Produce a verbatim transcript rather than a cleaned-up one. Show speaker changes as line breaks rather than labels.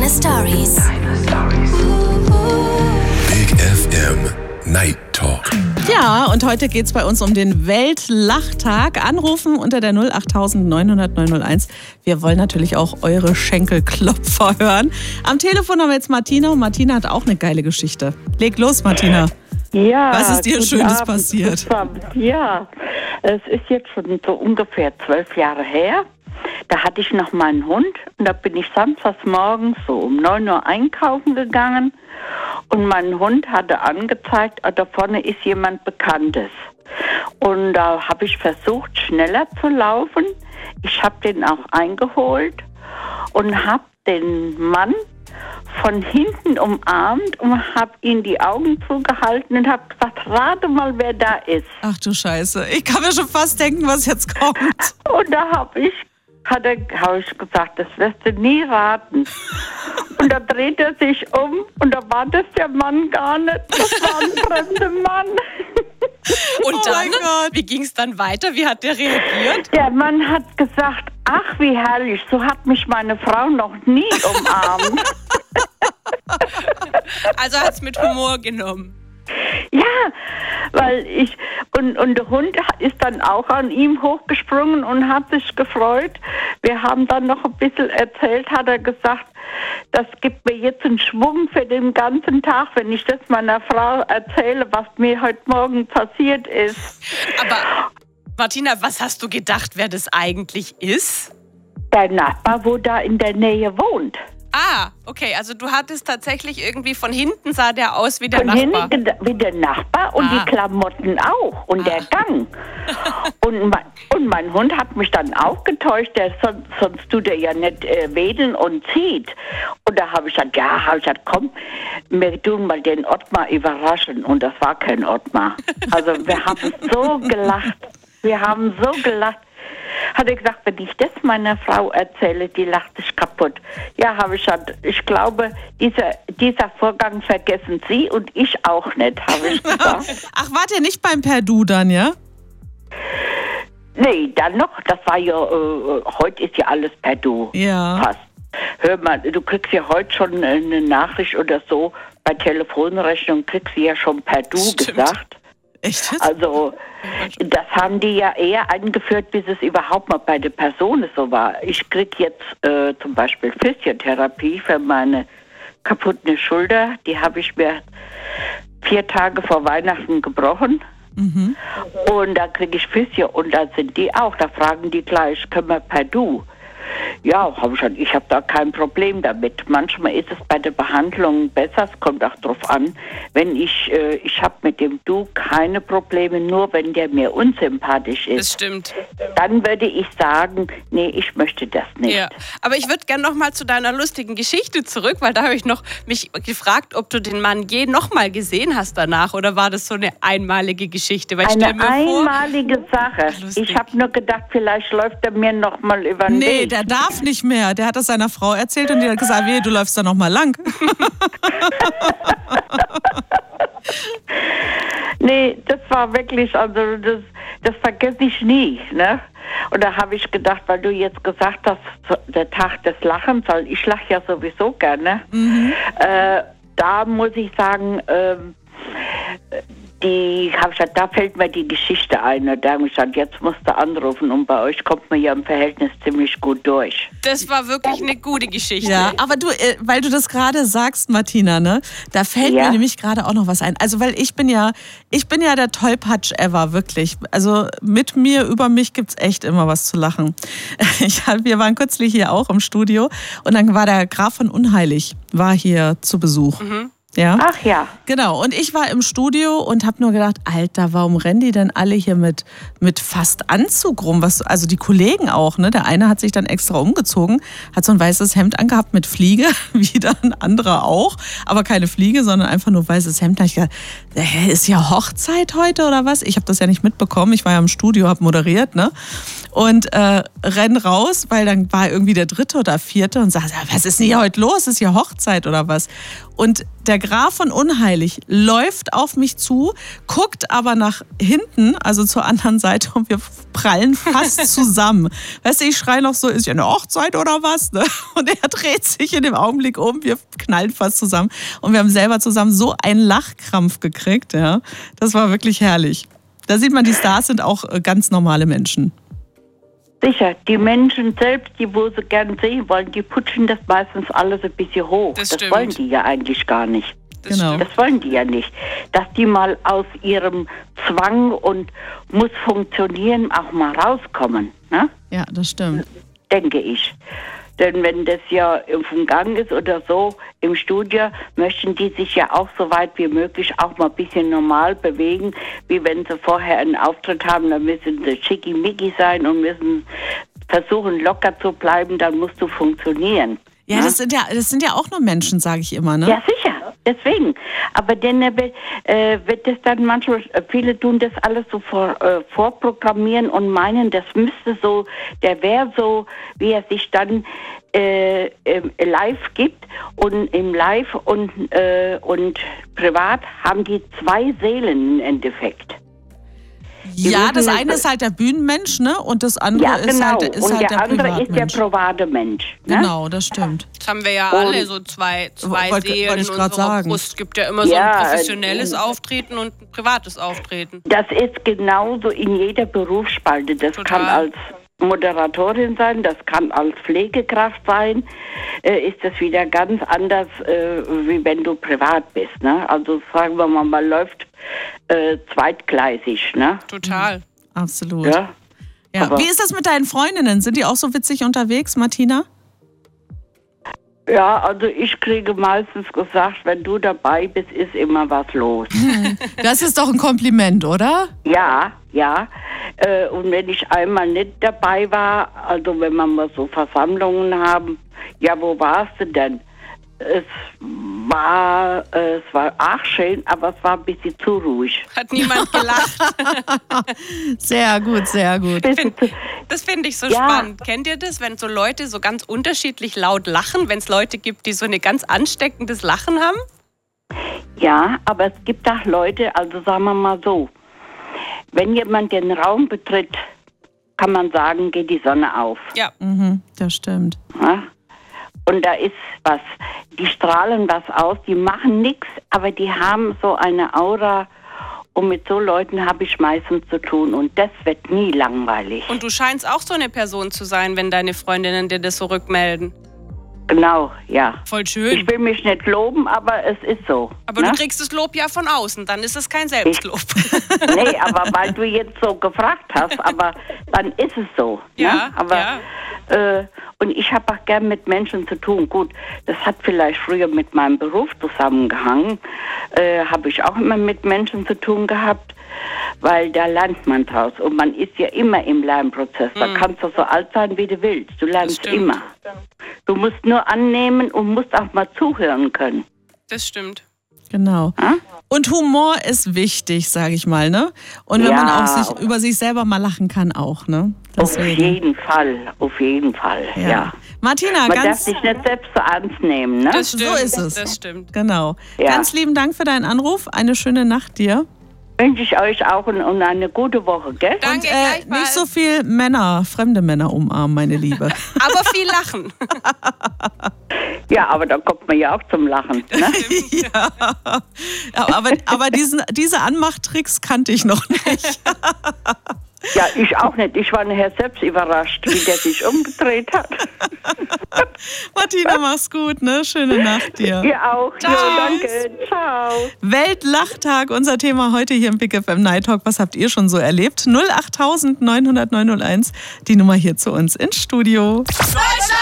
Stories.
Big F M Night Talk.
Ja, und heute geht es bei uns um den Weltlachtag. Anrufen unter der null acht neun null null neun null eins. Wir wollen natürlich auch eure Schenkelklopfer hören. Am Telefon haben wir jetzt Martina und Martina hat auch eine geile Geschichte. Leg los, Martina.
Ja,
was ist dir
guten
Schönes
Abend
passiert?
zusammen. Ja, es ist jetzt schon so ungefähr zwölf Jahre her. Da hatte ich noch meinen Hund und da bin ich samstags morgens so um neun Uhr einkaufen gegangen und mein Hund hatte angezeigt, da vorne ist jemand Bekanntes. Und da habe ich versucht, schneller zu laufen. Ich habe den auch eingeholt und habe den Mann von hinten umarmt und habe ihm die Augen zugehalten und habe gesagt, rate mal, wer da ist.
Ach du Scheiße, ich kann mir schon fast denken, was jetzt kommt.
Und da habe ich, hat er, hab ich gesagt, das wirst du nie raten. Und da dreht er sich um und da war das der Mann gar nicht, das war ein fremder Mann.
Und
Oh
dann,
mein Gott.
wie ging es dann weiter? Wie hat der reagiert?
Der Mann hat gesagt, ach wie herrlich, so hat mich meine Frau noch nie umarmt.
Also hat es mit Humor genommen.
Ja, weil ich, und, und der Hund ist dann auch an ihm hochgesprungen und hat sich gefreut. Wir haben dann noch ein bisschen erzählt, hat er gesagt, das gibt mir jetzt einen Schwung für den ganzen Tag, wenn ich das meiner Frau erzähle, was mir heute Morgen passiert ist.
Aber Martina, was hast du gedacht, wer das eigentlich ist?
Der Nachbar, wo da in der Nähe wohnt.
Ah, okay, also du hattest tatsächlich irgendwie von hinten sah der aus wie der
Von
Nachbar.
hinten wie der Nachbar und
Ah.
die Klamotten auch und
Ah.
der Gang. und, mein, und mein Hund hat mich dann auch getäuscht, der, sonst, sonst tut er ja nicht äh, wedeln und zieht. Und da habe ich gesagt, ja, habe ich gesagt, komm, wir tun mal den Ottmar überraschen. Und das war kein Ottmar. Also wir haben so gelacht. Wir haben so gelacht. Hat er gesagt, wenn ich das meiner Frau erzähle, die lacht sich kaputt. Ja, habe ich gesagt, ich glaube, dieser, dieser Vorgang vergessen Sie und ich auch nicht, habe ich gesagt.
Ach, wart ihr nicht beim Perdu dann, ja?
Nee, dann noch, das war ja, äh, heute ist ja alles per Du.
Ja.
Fast. Hör mal, du kriegst ja heute schon eine Nachricht oder so, bei Telefonrechnung kriegst du ja schon per Du
Stimmt.
gesagt.
Echt jetzt?
Also, das haben die ja eher eingeführt, bis es überhaupt mal bei der Person so war. Ich krieg jetzt äh, zum Beispiel Physiotherapie für meine kaputte Schulter. Die habe ich mir vier Tage vor Weihnachten gebrochen.
Mhm.
Und da kriege ich Physio und da sind die auch. Da fragen die gleich, können wir per Du? Ja, hab ich, ich habe da kein Problem damit. Manchmal ist es bei der Behandlung besser, es kommt auch drauf an. Wenn ich, äh, ich habe mit dem Du keine Probleme, nur wenn der mir unsympathisch
Das
ist.
stimmt.
Dann würde ich sagen, nee, ich möchte das nicht.
Ja, aber ich würde gerne noch mal zu deiner lustigen Geschichte zurück, weil da habe ich noch mich gefragt, ob du den Mann je noch mal gesehen hast danach oder war das so eine einmalige Geschichte? Weil ich stell
Eine
mir vor,
einmalige Sache.
Lustig.
Ich habe nur gedacht, vielleicht läuft er mir noch mal über den
Nee,
Weg.
der darf nicht mehr. Der hat das seiner Frau erzählt und die hat gesagt, wehe, du läufst da noch mal lang.
Nee, das war wirklich, also das, das vergesse ich nie, ne? Und da habe ich gedacht, weil du jetzt gesagt hast, der Tag des Lachens, weil ich lache ja sowieso gerne,
Mhm.
äh, da muss ich sagen, ähm, die, hab ich gesagt, da fällt mir die Geschichte ein. Und da habe ich gesagt, jetzt musst du anrufen und bei euch kommt man ja im Verhältnis ziemlich gut durch.
das war wirklich eine gute Geschichte.
Ja, aber du, äh, weil du das gerade sagst, Martina, ne, da fällt
Ja.
mir nämlich gerade auch noch was ein. Also, weil ich bin ja, ich bin ja der Tollpatsch ever, wirklich. Also mit mir, über mich gibt's echt immer was zu lachen. Ich hab, wir waren kürzlich hier auch im Studio und dann war der Graf von Unheilig, war hier zu Besuch.
Mhm.
Ja.
Ach ja.
Genau, und ich war im Studio und habe nur gedacht, Alter, warum rennen die denn alle hier mit, mit fast Anzug rum? Was, also die Kollegen auch, ne? Der eine hat sich dann extra umgezogen, hat so ein weißes Hemd angehabt mit Fliege, wieder ein anderer auch, aber keine Fliege, sondern einfach nur weißes Hemd. Da hab ich gedacht, hä, ist ja Hochzeit heute oder was? Ich habe das ja nicht mitbekommen, ich war ja im Studio, habe moderiert, ne? und äh, renn raus, weil dann war irgendwie der dritte oder vierte und sagt, was ist denn hier heute los? Ist hier Hochzeit oder was? Und der Graf von Unheilig läuft auf mich zu, guckt aber nach hinten, also zur anderen Seite, und wir prallen fast zusammen. Weißt du, ich schreie noch so, ist ja eine Hochzeit oder was? Ne? Und er dreht sich in dem Augenblick um, wir knallen fast zusammen. Und wir haben selber zusammen so einen Lachkrampf gekriegt. Ja? Das war wirklich herrlich. Da sieht man, die Stars sind auch ganz normale Menschen.
Sicher, die Menschen selbst, die wo sie gern sehen wollen, die putschen das meistens alles ein bisschen hoch.
Das,
das wollen die ja eigentlich gar nicht.
Das
Genau.
stimmt.
Das wollen die ja nicht. Dass die mal aus ihrem Zwang und muss funktionieren auch mal rauskommen, ne?
Ja, das stimmt.
Denke ich. Denn wenn das ja im Gang ist oder so im Studio, möchten die sich ja auch so weit wie möglich auch mal ein bisschen normal bewegen, wie wenn sie vorher einen Auftritt haben, dann müssen sie schickimicki sein und müssen versuchen locker zu bleiben, dann musst du funktionieren.
Ja,
ne?
das sind ja, das sind ja auch nur Menschen, sage ich immer, ne?
Ja, sicher, deswegen. Aber dann äh, wird das dann manchmal, viele tun das alles so vor, äh, vorprogrammieren und meinen, das müsste so, der wäre so, wie er sich dann äh, äh, live gibt. Und im Live und, äh, und privat haben die zwei Seelen im Endeffekt. Die
Ja, das
müssen-
eine ist halt der Bühnenmensch, ne? Und das andere
Ja,
ist
genau.
halt, ist
und
halt
der,
der,
andere ist der
Privatmensch.
private Mensch. Ne?
Genau, das stimmt.
Das haben wir ja
Und-
alle, so zwei, zwei
Wollte-
Seelen
wollte
in
ich grad
unserer
sagen.
Brust. Es gibt ja immer so
Ja,
ein
äh,
professionelles Auftreten und ein privates Auftreten.
Das ist genauso in jeder Berufsspalte. Das
Total.
kann als Moderatorin sein, das kann als Pflegekraft sein, äh, ist das wieder ganz anders, äh, wie wenn du privat bist. Ne? Also sagen wir mal, man läuft äh, zweitgleisig. Ne?
Total.
Absolut.
Ja?
Ja.
Aber-
Wie ist das mit deinen Freundinnen? Sind die auch so witzig unterwegs, Martina?
ja, also ich kriege meistens gesagt, wenn du dabei bist, ist immer was los.
Das ist doch ein Kompliment, oder?
Ja, ja. Äh, und wenn ich einmal nicht dabei war, also wenn wir mal so Versammlungen haben, ja, wo warst du denn? Es war, äh, es war auch schön, aber es war ein bisschen zu ruhig.
Hat niemand gelacht.
Sehr gut, sehr gut.
Bisschen zu,
Das finde ich so
Ja.
spannend. Kennt ihr das, wenn so Leute so ganz unterschiedlich laut lachen, wenn es Leute gibt, die so ein ganz ansteckendes Lachen haben?
ja, aber es gibt auch Leute, also sagen wir mal so, wenn jemand den Raum betritt, kann man sagen, geht die Sonne auf.
Ja.
Mhm, das stimmt.
Ja? Und da ist was. Die strahlen was aus, die machen nichts, aber die haben so eine Aura. Und mit so Leuten habe ich meistens zu tun. Und das wird nie langweilig.
Und du scheinst auch so eine Person zu sein, wenn deine Freundinnen dir das so rückmelden.
Genau, ja.
Voll schön.
Ich will mich nicht loben, aber es ist so.
Aber
ne?
du kriegst das Lob ja von außen, dann ist es kein Selbstlob.
Nee, aber weil du jetzt so gefragt hast, aber dann ist es so.
Ja,
ne? Aber,
ja.
Äh, und ich habe auch gern mit Menschen zu tun. Gut, das hat vielleicht früher mit meinem Beruf zusammengehangen. Äh, habe ich auch immer mit Menschen zu tun gehabt, weil da lernt man draus. Und man ist ja immer im Lernprozess. Da kannst du so alt sein, wie du willst. Du lernst
stimmt.
immer. Du musst nur annehmen und musst auch mal zuhören können.
Das stimmt.
Genau.
Hm?
Und Humor ist wichtig, sage ich mal, ne? Und wenn
Ja.
man auch sich über sich selber mal lachen kann, auch, ne?
Auf jeden Fall, auf jeden Fall, ja.
Ja. Martina,
Man darf
ganz
sich nicht selbst so ernst nehmen, ne?
Das stimmt.
So ist es.
Das stimmt.
genau.
Ja.
Ganz lieben Dank für deinen Anruf. Eine schöne Nacht dir.
Wünsche ich euch auch und und eine gute Woche, gell?
Danke,
Äh,
gleichfalls.
nicht so viel Männer, fremde Männer umarmen, meine Liebe.
Aber viel lachen.
Ja, aber da kommt man ja auch zum Lachen, ne?
Ja, aber, aber diesen, diese Anmachtricks kannte ich noch nicht.
Ja, ich auch nicht. Ich war nachher selbst überrascht, wie der sich umgedreht hat.
Martina, mach's gut, ne? Schöne Nacht dir.
Ihr auch.
Ciao.
Ja, danke. Ciao.
Weltlachtag, unser Thema heute hier im Big F M Night Talk. Was habt ihr schon so erlebt? null acht neun null null eins, die Nummer hier zu uns ins Studio.